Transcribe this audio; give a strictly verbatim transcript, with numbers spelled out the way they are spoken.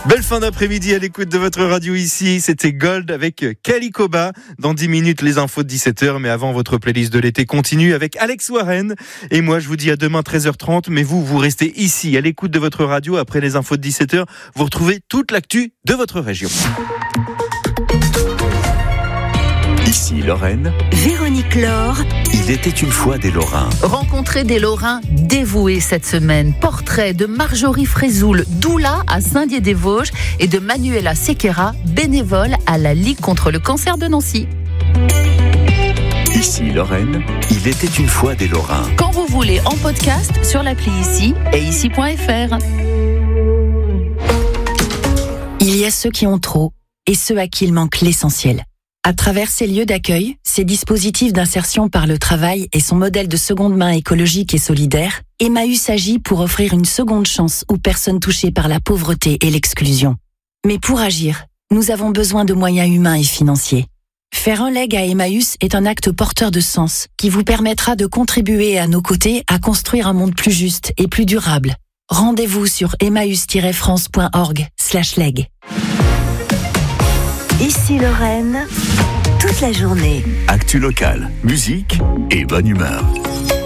Belle fin d'après-midi à l'écoute de votre radio ici. C'était Gold avec Kali Koba. Dans dix minutes, les infos de dix-sept heures. Mais avant, votre playlist de l'été continue avec Alex Warren. Et moi, je vous dis à demain treize heures trente. Mais vous, vous restez ici à l'écoute de votre radio. Après les infos de dix-sept heures, vous retrouvez toute l'actu de votre région. Ici Lorraine. Véronique Laure. Il était une fois des Lorrains. Rencontrez des Lorrains dévoués cette semaine. Portrait de Marjorie Frézoul, doula à Saint-Dié-des-Vosges, et de Manuela Sequeira, bénévole à la Ligue contre le cancer de Nancy. Ici Lorraine. Il était une fois des Lorrains. Quand vous voulez, en podcast sur l'appli Ici et ici point f r. Il y a ceux qui ont trop et ceux à qui il manque l'essentiel. À travers ces lieux d'accueil, ces dispositifs d'insertion par le travail et son modèle de seconde main écologique et solidaire, Emmaüs agit pour offrir une seconde chance aux personnes touchées par la pauvreté et l'exclusion. Mais pour agir, nous avons besoin de moyens humains et financiers. Faire un leg à Emmaüs est un acte porteur de sens qui vous permettra de contribuer à nos côtés à construire un monde plus juste et plus durable. Rendez-vous sur emmaüs tiret france point org slash leg. Ici Lorraine, toute la journée. Actu locale, musique et bonne humeur.